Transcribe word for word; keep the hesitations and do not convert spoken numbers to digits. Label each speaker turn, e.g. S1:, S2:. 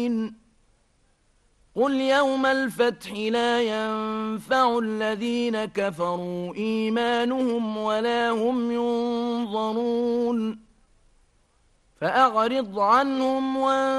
S1: قل يوم الفتح لا ينفع الذين كفروا إيمانهم ولا هم ينظرون فأعرض عنهم